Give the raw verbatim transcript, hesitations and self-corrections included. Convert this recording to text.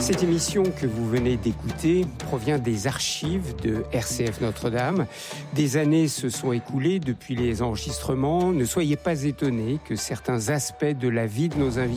Cette émission que vous venez d'écouter provient des archives de R C F Notre-Dame. Des années se sont écoulées depuis les enregistrements. Ne soyez pas étonnés que certains aspects de la vie de nos invités